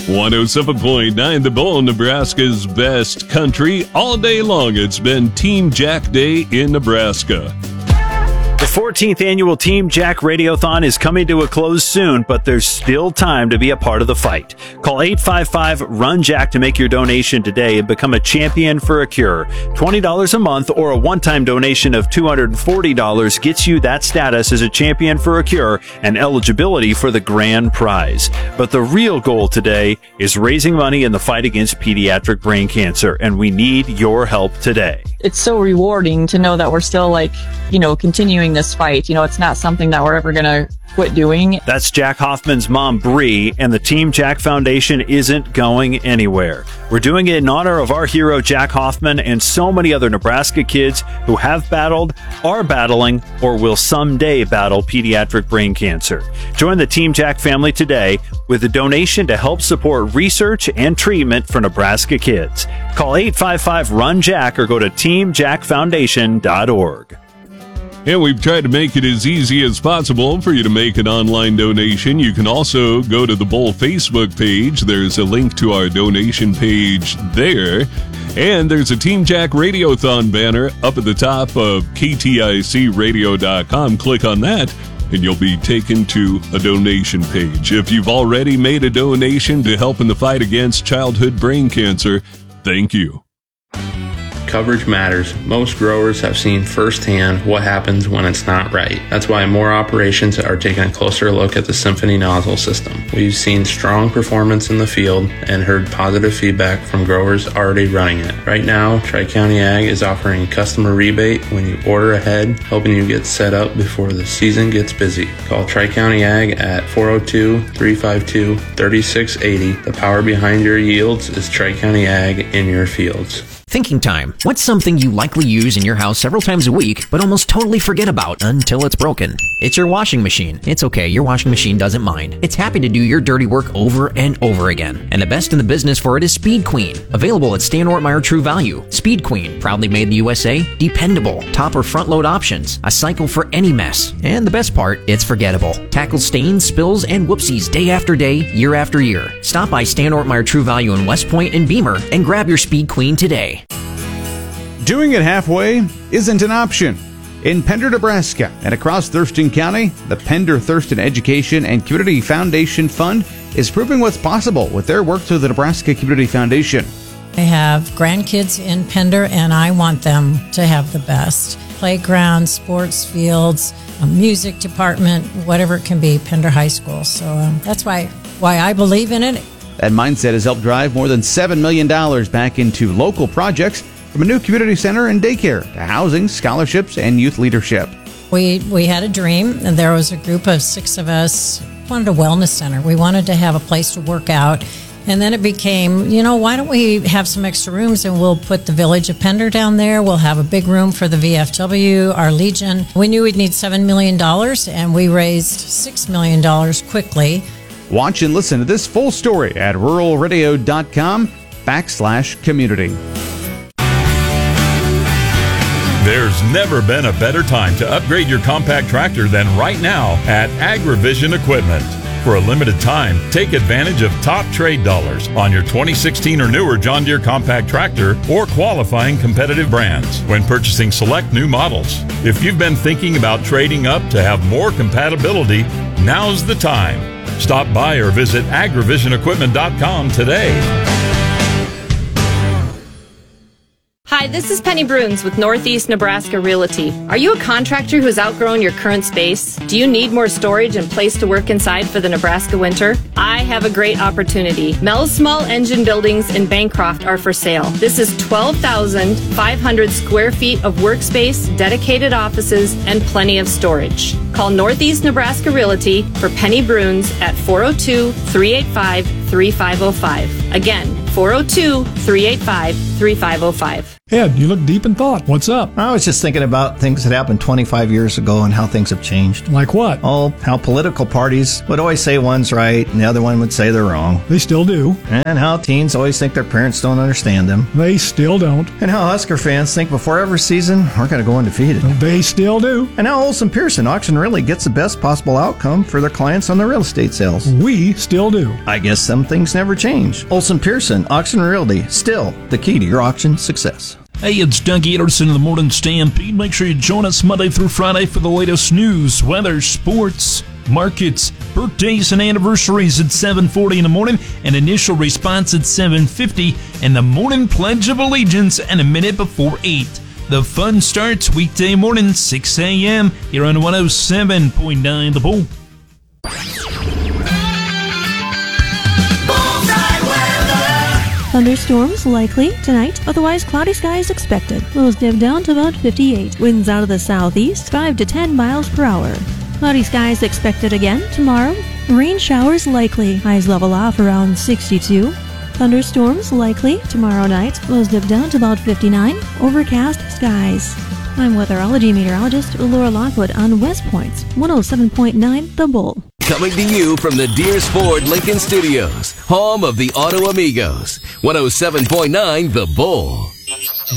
107.9 The Bull, Nebraska's best country. All day long, it's been Team Jack Day in Nebraska. The 14th annual Team Jack Radiothon is coming to a close soon, but there's still time to be a part of the fight. Call 855-RUN-JACK to make your donation today and become a champion for a cure. $20 a month or a one-time donation of $240 gets you that status as a champion for a cure and eligibility for the grand prize. But the real goal today is raising money in the fight against pediatric brain cancer, and we need your help today. It's so rewarding to know that we're still continuing this fight. It's not something that we're ever going to quit doing. That's Jack Hoffman's mom, Bree, and the Team Jack Foundation isn't going anywhere. We're doing it in honor of our hero, Jack Hoffman, and so many other Nebraska kids who have battled, are battling, or will someday battle pediatric brain cancer. Join the Team Jack family today with a donation to help support research and treatment for Nebraska kids. Call 855-RUN-JACK or go to teamjackfoundation.org. And we've tried to make it as easy as possible for you to make an online donation. You can also go to the Bull Facebook page. There's a link to our donation page there. And there's a Team Jack Radiothon banner up at the top of KTICradio.com. Click on that, and you'll be taken to a donation page. If you've already made a donation to help in the fight against childhood brain cancer, thank you. Coverage matters. Most growers have seen firsthand what happens when it's not right. That's why more operations are taking a closer look at the Symphony nozzle system. We've seen strong performance in the field and heard positive feedback from growers already running it. Right now, Tri-County Ag is offering a customer rebate when you order ahead, helping you get set up before the season gets busy. Call Tri-County Ag at 402-352-3680. The power behind your yields is Tri-County Ag in your fields. Thinking time. What's something you likely use in your house several times a week, but almost totally forget about until it's broken? It's your washing machine. It's okay, your washing machine doesn't mind. It's happy to do your dirty work over and over again. And the best in the business for it is Speed Queen. Available at Stan Ortmeyer True Value. Speed Queen, proudly made in the USA, dependable, top or front load options, a cycle for any mess. And the best part, it's forgettable. Tackles stains, spills, and whoopsies day after day, year after year. Stop by Stan Ortmeyer True Value in West Point and Beamer and grab your Speed Queen today. Doing it halfway isn't an option. In Pender, Nebraska, and across Thurston County, the Pender Thurston Education and Community Foundation Fund is proving what's possible with their work through the Nebraska Community Foundation. I have grandkids in Pender, and I want them to have the best. Playground, sports fields, a music department, whatever it can be, Pender High School. So that's why I believe in it. That mindset has helped drive more than $7 million back into local projects, from a new community center and daycare to housing, scholarships, and youth leadership. We had a dream, and there was a group of 6 of us wanted a wellness center. We wanted to have a place to work out. And then it became, why don't we have some extra rooms and we'll put the Village of Pender down there. We'll have a big room for the VFW, our Legion. We knew we'd need $7 million, and we raised $6 million quickly. Watch and listen to this full story at ruralradio.com/community. There's never been a better time to upgrade your compact tractor than right now at AgriVision Equipment. For a limited time, take advantage of top trade dollars on your 2016 or newer John Deere compact tractor or qualifying competitive brands when purchasing select new models. If you've been thinking about trading up to have more compatibility, now's the time. Stop by or visit agrivisionequipment.com today. Hi, this is Penny Bruns with Northeast Nebraska Realty. Are you a contractor who's outgrown your current space? Do you need more storage and place to work inside for the Nebraska winter? I have a great opportunity. Mel's Small Engine Buildings in Bancroft are for sale. This is 12,500 square feet of workspace, dedicated offices, and plenty of storage. Call Northeast Nebraska Realty for Penny Bruns at 402-385-3505. Again, 402-385-3505. Ed, you look deep in thought. What's up? I was just thinking about things that happened 25 years ago and how things have changed. Like what? Oh, how political parties would always say one's right and the other one would say they're wrong. They still do. And how teens always think their parents don't understand them. They still don't. And how Husker fans think before every season, we're going to go undefeated. They still do. And how Olson Pearson Auction really gets the best possible outcome for their clients on their real estate sales. We still do. I guess some things never change. Olson Pearson Auction Realty, still the key to your auction success. Hey, it's Doug Anderson of the Morning Stampede. Make sure you join us Monday through Friday for the latest news, weather, sports, markets, birthdays, and anniversaries at 7:40 in the morning, and initial response at 7:50, and the morning Pledge of Allegiance and a minute before 8. The fun starts weekday morning, 6 a.m. here on 107.9 The Bull. Thunderstorms likely tonight, otherwise cloudy skies expected. Lows dip down to about 58. Winds out of the southeast, 5 to 10 miles per hour. Cloudy skies expected again tomorrow. Rain showers likely. Highs level off around 62. Thunderstorms likely tomorrow night. Lows dip down to about 59. Overcast skies. I'm weatherology meteorologist Laura Lockwood on West Point's 107.9 The Bull. Coming to you from the Deers Ford Lincoln Studios, home of the Auto Amigos, 107.9 The Bull.